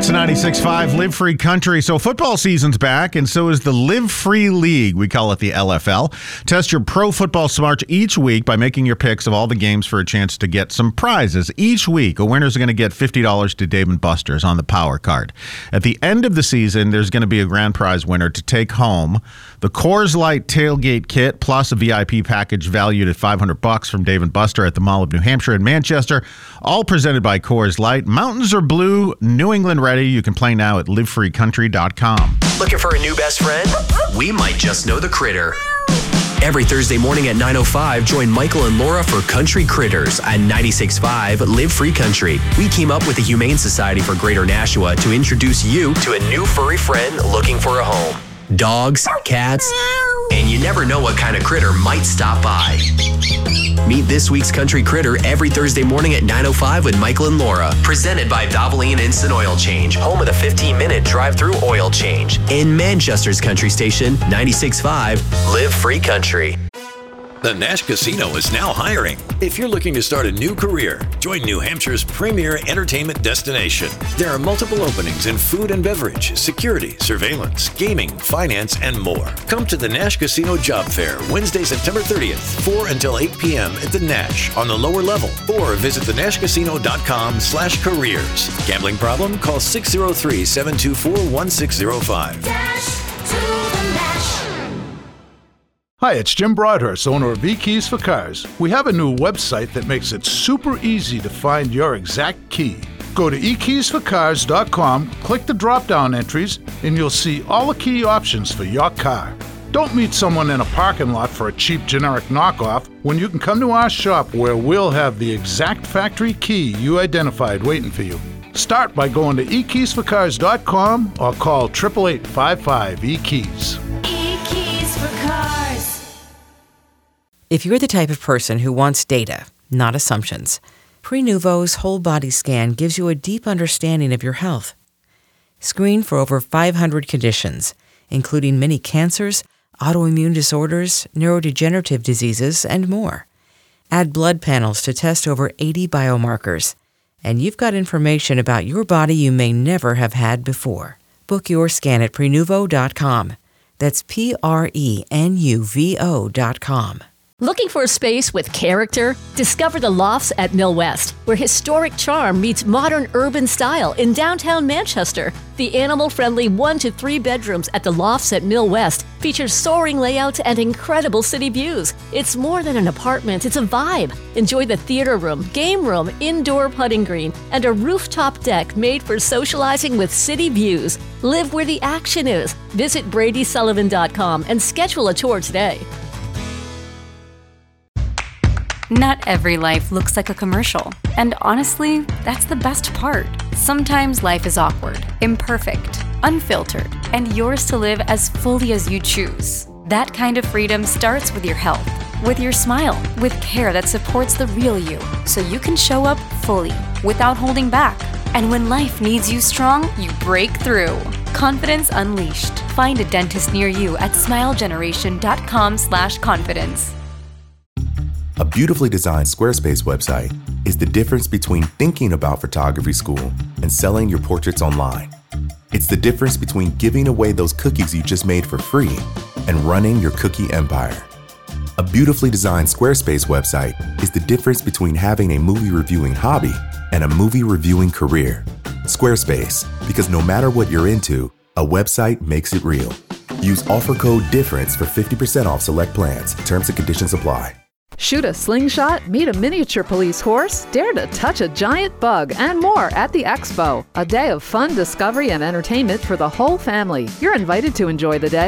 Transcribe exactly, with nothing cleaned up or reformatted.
It's ninety-six point five Live Free Country. So football season's back, and so is the Live Free League. We call it the L F L. Test your pro football smarts each week by making your picks of all the games for a chance to get some prizes. Each week, a winner's going to get fifty dollars to Dave and Buster's on the Power Card. At the end of the season, there's going to be a grand prize winner to take home the Coors Light Tailgate Kit, plus a V I P package valued at five hundred bucks from Dave and Buster at the Mall of New Hampshire and Manchester, all presented by Coors Light. Mountains are blue, New England ready. You can play now at live free country dot com. Looking for a new best friend? We might just know the critter. Every Thursday morning at nine oh five, join Michael and Laura for Country Critters at ninety-six point five Live Free Country. We came up with the Humane Society for Greater Nashua to introduce you to a new furry friend looking for a home. Dogs, cats, and you never know what kind of critter might stop by. Meet this week's Country Critter every Thursday morning at nine oh five with Michael and Laura. Presented by Valvoline Instant Oil Change, home of the fifteen-minute drive-through oil change. In Manchester's country station, ninety-six point five Live Free Country. The Nash Casino is now hiring. If you're looking to start a new career, join New Hampshire's premier entertainment destination. There are multiple openings in food and beverage, security, surveillance, gaming, finance, and more. Come to the Nash Casino Job Fair Wednesday, September thirtieth, four until eight p.m. at the Nash on the lower level, or visit the nash casino dot com slash careers. Gambling problem? Call six oh three, seven two four, one six oh five. Dash to the Nash. Hi, it's Jim Broadhurst, owner of E-Keys for Cars. We have a new website that makes it super easy to find your exact key. Go to e keys for cars dot com, click the drop-down entries, and you'll see all the key options for your car. Don't meet someone in a parking lot for a cheap generic knockoff when you can come to our shop where we'll have the exact factory key you identified waiting for you. Start by going to e keys for cars dot com or call eight eight eight, five five, E keys. E-Keys for Cars. If you're the type of person who wants data, not assumptions, Prenuvo's whole body scan gives you a deep understanding of your health. Screen for over five hundred conditions, including many cancers, autoimmune disorders, neurodegenerative diseases, and more. Add blood panels to test over eighty biomarkers, and you've got information about your body you may never have had before. Book your scan at prenuvo dot com. That's P R E N U V O dot com. Looking for a space with character? Discover the Lofts at Mill West, where historic charm meets modern urban style in downtown Manchester. The animal-friendly one to three bedrooms at the Lofts at Mill West features soaring layouts and incredible city views. It's more than an apartment, it's a vibe. Enjoy the theater room, game room, indoor putting green, and a rooftop deck made for socializing with city views. Live where the action is. Visit brady sullivan dot com and schedule a tour today. Not every life looks like a commercial. And honestly, that's the best part. Sometimes life is awkward, imperfect, unfiltered, and yours to live as fully as you choose. That kind of freedom starts with your health, with your smile, with care that supports the real you, so you can show up fully, without holding back. And when life needs you strong, you break through. Confidence Unleashed. Find a dentist near you at smile generation dot com slash confidence. A beautifully designed Squarespace website is the difference between thinking about photography school and selling your portraits online. It's the difference between giving away those cookies you just made for free and running your cookie empire. A beautifully designed Squarespace website is the difference between having a movie reviewing hobby and a movie reviewing career. Squarespace, because no matter what you're into, a website makes it real. Use offer code DIFFERENCE for fifty percent off select plans. Terms and conditions apply. Shoot a slingshot, meet a miniature police horse, dare to touch a giant bug, and more at the Expo. A day of fun, discovery, and entertainment for the whole family. You're invited to enjoy the day